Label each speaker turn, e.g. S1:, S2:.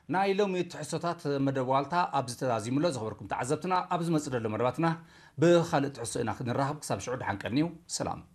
S1: ናይ ሎሚ ትሕሶታት መደብ ዋልታ ኣብዚ ተዛዚሙሎ ዝኽበርኩም ተዓዘብትና ኣብዚ መጽደሎ መደባትና ብኻልእ ትሕሶ ኢና ክንራኸብ ክሳብ ሽዑ ድሓን ቀኒዩ ሰላም